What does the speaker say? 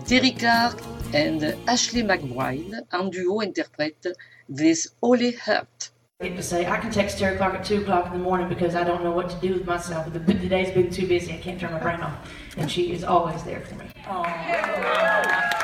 Terry Clark and Ashley McBryde en duo interprètent This Holy Heart. I get to say, I can text Terry Clark at 2 o'clock in the morning because I don't know what to do with myself. The day's been too busy, I can't turn my brain off. And she is always there for me. Aww.